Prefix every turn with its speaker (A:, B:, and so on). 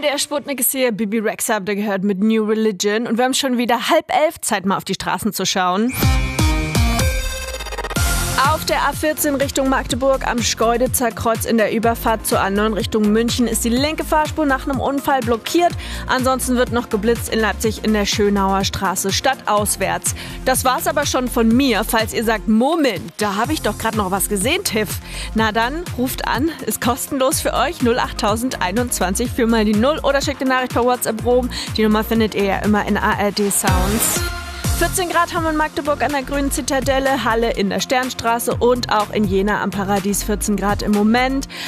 A: MDR Sputnik ist hier. Bibi Rexha habt ihr gehört mit New Religion. Und wir haben schon wieder 10:30, Zeit mal auf die Straßen zu schauen. Auf der A14 Richtung Magdeburg am Schkeuditzer Kreuz in der Überfahrt zur A9 Richtung München ist die linke Fahrspur nach einem Unfall blockiert. Ansonsten wird noch geblitzt in Leipzig in der Schönauer Straße stadtauswärts. Das war's aber schon von mir. Falls ihr sagt, Moment, da habe ich doch gerade noch was gesehen, Tiff. Na dann, ruft an, ist kostenlos für euch, 08021 für mal die 0 oder schickt eine Nachricht per WhatsApp rum. Die Nummer findet ihr ja immer in ARD Sounds. 14 Grad haben wir in Magdeburg an der Grünen Zitadelle, Halle in der Sternstraße und auch in Jena am Paradies 14 Grad im Moment.